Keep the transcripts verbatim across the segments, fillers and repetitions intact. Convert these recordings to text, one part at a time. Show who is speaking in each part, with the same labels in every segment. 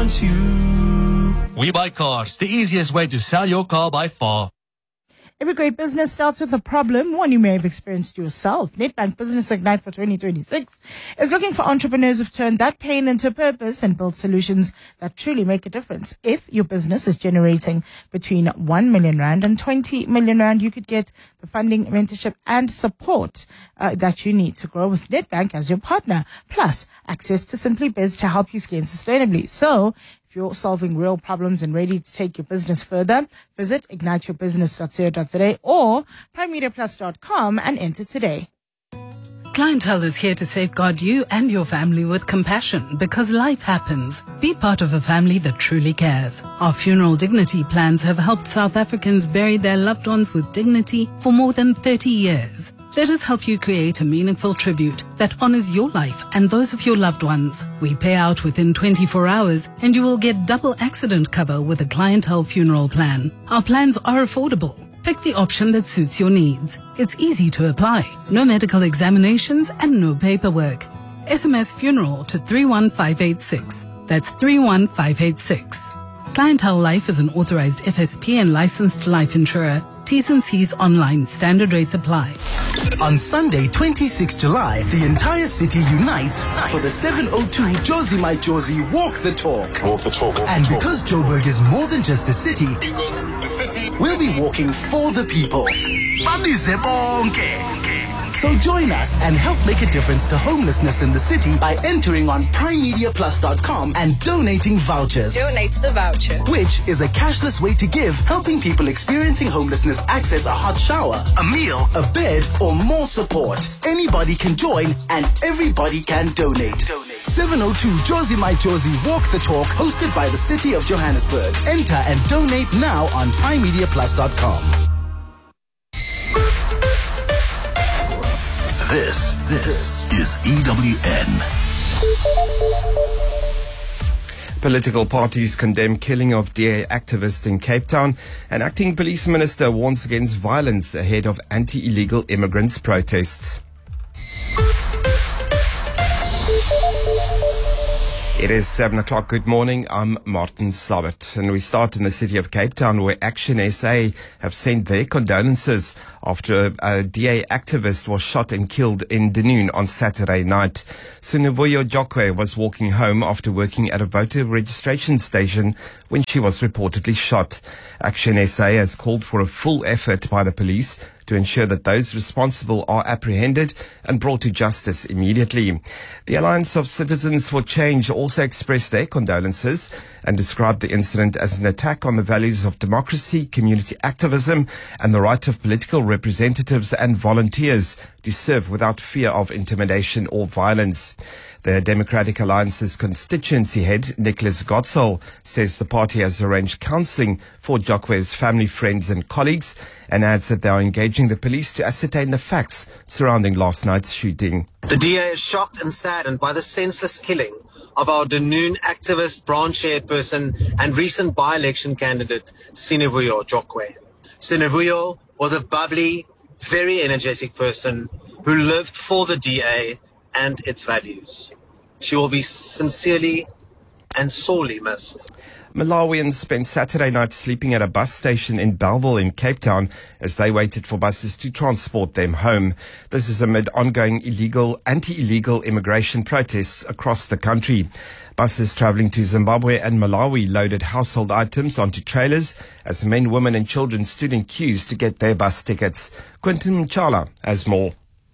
Speaker 1: wants you.
Speaker 2: We Buy Cars, the easiest way to sell your car by far.
Speaker 3: Every great business starts with a problem, one you may have experienced yourself. Nedbank Business Ignite for twenty twenty-six is looking for entrepreneurs who've turned that pain into purpose and built solutions that truly make a difference. If your business is generating between one million rand and twenty million rand, you could get the funding, mentorship and support uh, that you need to grow with Nedbank as your partner, plus access to Simply Biz to help you scale sustainably. So, if you're solving real problems and ready to take your business further, visit ignite your business dot co dot za or prime media plus dot com and enter today.
Speaker 4: Clientele is here to safeguard you and your family with compassion because life happens. Be part of a family that truly cares. Our funeral dignity plans have helped South Africans bury their loved ones with dignity for more than thirty years. Let us help you create a meaningful tribute that honors your life and those of your loved ones. We pay out within twenty-four hours and you will get double accident cover with a clientele funeral plan. Our plans are affordable. Pick the option that suits your needs. It's easy to apply. No medical examinations and no paperwork. S M S funeral to three one five eight six. That's three one five eight six. Clientele Life is an authorized F S P and licensed life insurer. T's and C's online. Standard rates apply.
Speaker 1: On Sunday, twenty-sixth July, the entire city unites for the seven oh two Josie My Josie Walk the Talk.
Speaker 5: Walk the Talk.
Speaker 1: And because Joburg is more than just a city,
Speaker 5: You go to the city.
Speaker 1: we'll be walking for the people. So join us and help make a difference to homelessness in the city by entering on prime media plus dot com and donating vouchers.
Speaker 6: Donate the voucher.
Speaker 1: Which is a cashless way to give, helping people experiencing homelessness access a hot shower, a meal, a bed, or more support. Anybody can join and everybody can donate. seven oh two Josie My Josie Walk the Talk, hosted by the City of Johannesburg. Enter and donate now on prime media plus dot com.
Speaker 5: This, this is E W N.
Speaker 7: Political parties condemn killing of D A activist in Cape Town. An acting police minister warns against violence ahead of anti-illegal immigrants protests. It is seven o'clock. Good morning. I'm Martin Slabbert. And we start in the city of Cape Town, where Action S A have sent their condolences after a, a D A activist was shot and killed in Dunoon on Saturday night. Sinovuyo Jokwe was walking home after working at a voter registration station when she was reportedly shot. Action S A has called for a full effort by the police to ensure that those responsible are apprehended and brought to justice immediately. The Alliance of Citizens for Change also expressed their condolences and described the incident as an attack on the values of democracy, community activism, and the right of political representatives and volunteers to serve without fear of intimidation or violence. The Democratic Alliance's constituency head, Nicholas Gottsel, says the party has arranged counselling for Jokwe's family, friends and colleagues, and adds that they are engaging the police to ascertain the facts surrounding last night's shooting.
Speaker 8: The D A is shocked and saddened by the senseless killing of our Dunoon activist, branch chairperson and recent by-election candidate, Sinovuyo Jokwe. Sinovuyo was a bubbly, very energetic person who lived for the D A and its values. She will be sincerely and sorely missed.
Speaker 7: Malawians spent Saturday night sleeping at a bus station in Bellville in Cape Town as they waited for buses to transport them home. This is amid ongoing illegal, anti-illegal immigration protests across the country. Buses travelling to Zimbabwe and Malawi loaded household items onto trailers as men, women and children stood in queues to get their bus tickets. Quentin Mchala has more.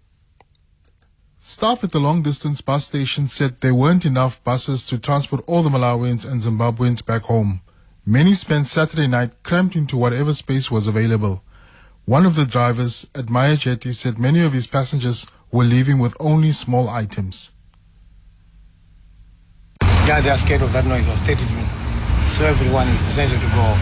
Speaker 9: Staff at the long-distance bus station said there weren't enough buses to transport all the Malawians and Zimbabweans back home. Many spent Saturday night cramped into whatever space was available. One of the drivers, Admire Jetty, said many of his passengers were leaving with only small items.
Speaker 10: Yeah, they are scared of that noise of thirty June. So everyone is decided to go.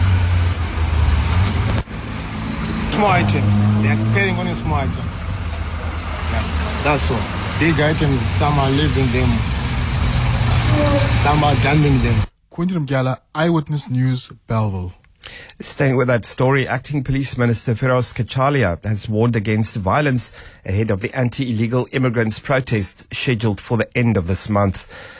Speaker 10: Small items. They are carrying only small items. Yeah, that's all. Big items, some are leaving them, some are dumping them.
Speaker 9: Quentin Mgala, Eyewitness News, Bellville.
Speaker 7: Staying with that story, Acting Police Minister Feroz Kachalia has warned against violence ahead of the anti-illegal immigrants protest scheduled for the end of this month.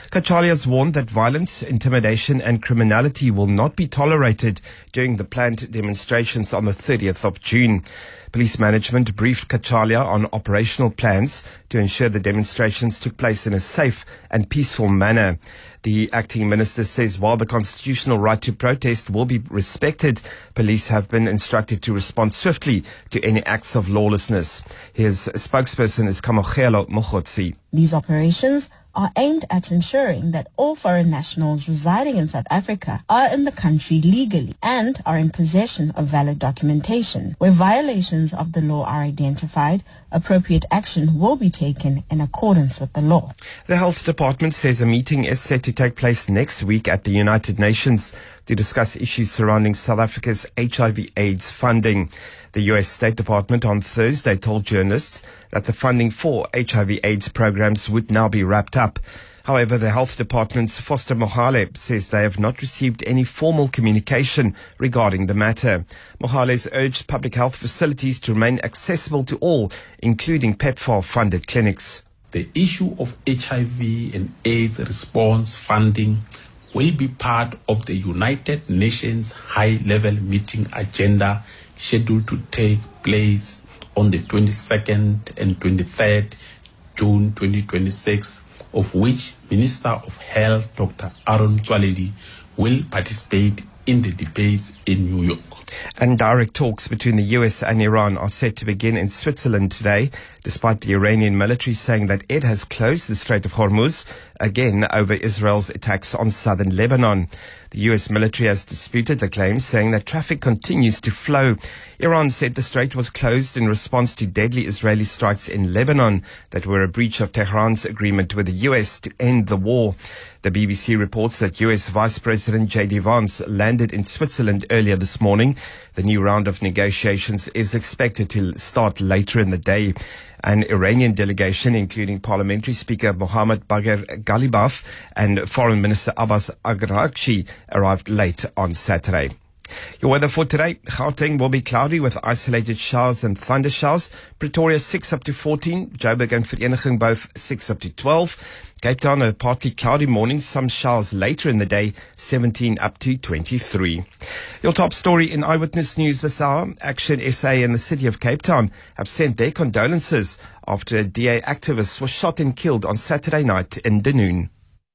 Speaker 7: Cachalia has warned that violence, intimidation and criminality will not be tolerated during the planned demonstrations on the thirtieth of June. Police management briefed Cachalia on operational plans to ensure the demonstrations took place in a safe and peaceful manner. The acting minister says while the constitutional right to protest will be respected, police have been instructed to respond swiftly to any acts of lawlessness. His spokesperson is Kamogelo Mogotsi.
Speaker 6: These operations are aimed at ensuring that all foreign nationals residing in South Africa are in the country legally and are in possession of valid documentation. Where violations of the law are identified, appropriate action will be taken in accordance with the law.
Speaker 7: The Health Department says a meeting is set to take place next week at the United Nations to discuss issues surrounding South Africa's H I V AIDS funding. The U S State Department on Thursday told journalists that the funding for H I V AIDS programs would now be wrapped up. However, the Health Department's Foster Mohale says they have not received any formal communication regarding the matter. Mohale has urged public health facilities to remain accessible to all, including PEPFAR-funded clinics.
Speaker 11: The issue of H I V and AIDS response funding will be part of the United Nations high-level meeting agenda scheduled to take place on the twenty-second and twenty-third June twenty twenty-six, of which Minister of Health Doctor Aaron Motsoaledi will participate in the debates in New York.
Speaker 7: And direct talks between the U S and Iran are set to begin in Switzerland today, despite the Iranian military saying that it has closed the Strait of Hormuz, again over Israel's attacks on southern Lebanon. The U S military has disputed the claims, saying that traffic continues to flow. Iran said the strait was closed in response to deadly Israeli strikes in Lebanon that were a breach of Tehran's agreement with the U S to end the war. The B B C reports that U S Vice President J D Vance landed in Switzerland earlier this morning. The new round of negotiations is expected to start later in the day. An Iranian delegation, including Parliamentary Speaker Mohammad Bagher Ghalibaf and Foreign Minister Abbas Araghchi, arrived late on Saturday. Your weather for today: Gauteng will be cloudy with isolated showers and thunder showers. Pretoria six up to fourteen. Joburg and Vereniging both six up to twelve. Cape Town a partly cloudy morning, some showers later in the day, seventeen up to twenty-three. Your top story in Eyewitness News this hour: Action S A and the City of Cape Town have sent their condolences after a D A activist was shot and killed on Saturday night in Dunoon.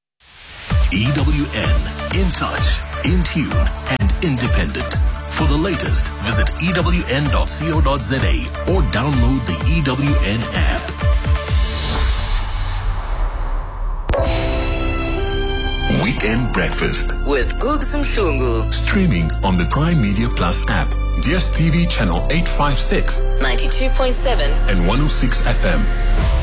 Speaker 5: E W N, in touch, in tune and independent. For the latest, visit E W N dot co dot za or download the E W N app. Weekend Breakfast
Speaker 12: with Googs Mhlungu.
Speaker 5: Streaming on the Prime Media Plus app, D S T V channel eight five six,
Speaker 12: ninety-two point seven
Speaker 5: and one oh six F M.